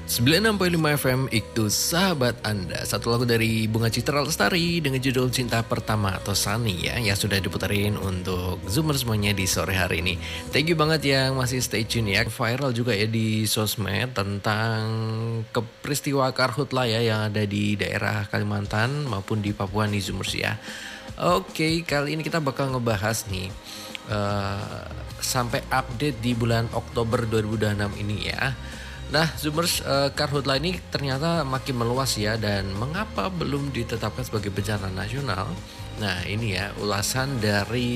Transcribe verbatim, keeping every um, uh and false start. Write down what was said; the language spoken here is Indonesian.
sembilan puluh enam koma lima F M itu sahabat Anda. Satu lagu dari Bunga Citra Lestari dengan judul Cinta Pertama atau Sunny ya, yang sudah diputarin untuk Zoomer semuanya di sore hari ini. Thank you banget yang masih stay tune ya. Viral juga ya di sosmed tentang peristiwa karhutla ya yang ada di daerah Kalimantan maupun di Papua nih Zoomers ya. Oke, kali ini kita bakal ngebahas nih uh, sampai update di bulan Oktober dua ribu dua puluh enam ini ya. Nah, Zoomers, uh, karhutla ini ternyata makin meluas ya, dan mengapa belum ditetapkan sebagai bencana nasional? Nah, ini ya ulasan dari